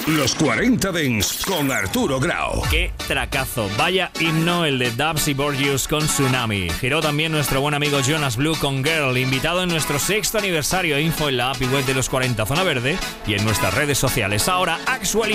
Los 40 Dents con Arturo Grau. ¡Qué tracazo! Vaya himno el de Dubs y Borgius con Tsunami. Giró también nuestro buen amigo Jonas Blue con Girl, invitado en nuestro 6º aniversario. Info en la app y web de los 40 Zona Verde y en nuestras redes sociales. Ahora, Axwell